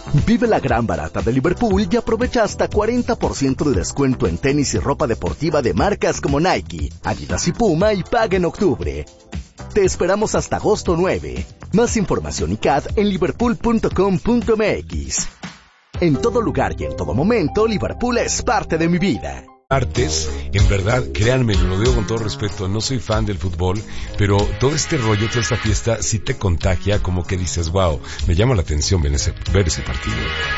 Vive la gran barata de Liverpool y aprovecha hasta 40% de descuento en tenis y ropa deportiva de marcas como Nike, Adidas y Puma y paga en octubre. Te esperamos hasta agosto 9. Más información y CAD en liverpool.com.mx. En todo lugar y en todo momento, Liverpool es parte de mi vida. Artes, en verdad, créanme, lo digo con todo respeto, no soy fan del fútbol, pero todo este rollo, toda esta fiesta sí te contagia, como que dices, wow, me llama la atención ver ese partido.